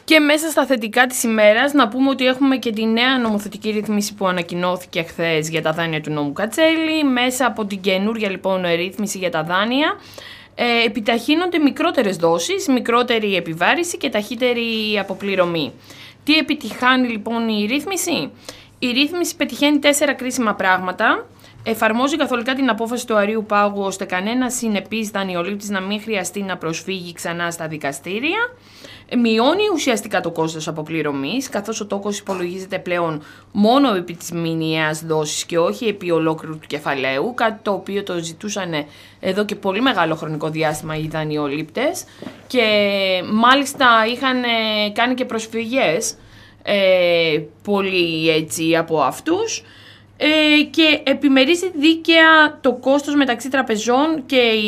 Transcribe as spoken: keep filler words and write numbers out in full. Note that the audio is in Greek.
Και μέσα στα θετικά της ημέρας να πούμε ότι έχουμε και τη νέα νομοθετική ρύθμιση που ανακοινώθηκε χθες για τα δάνεια του νόμου Κατσέλη. Μέσα από την καινούρια λοιπόν ρύθμιση για τα δάνεια ε, επιταχύνονται μικρότερες δόσεις, μικρότερη επιβάρηση και ταχύτερη αποπληρωμή. Τι επιτυχάνει λοιπόν η ρύθμιση? Η ρύθμιση πετυχαίνει τέσσερα κρίσιμα πράγματα. Εφαρμόζει καθολικά την απόφαση του Αρείου Πάγου ώστε κανένας συνεπής δανειολήπτης να μην χρειαστεί να προσφύγει ξανά στα δικαστήρια. Μειώνει ουσιαστικά το κόστος αποπληρωμής, καθώς ο τόκος υπολογίζεται πλέον μόνο επί της μηνιαίας δόσης και όχι επί ολόκληρου του κεφαλαίου, κάτι το οποίο το ζητούσαν εδώ και πολύ μεγάλο χρονικό διάστημα οι δανειολήπτες και μάλιστα είχαν κάνει και προσφυγές ε, πολλοί έτσι από αυτούς. Ε, και επιμερίζει δίκαια το κόστος μεταξύ τραπεζών και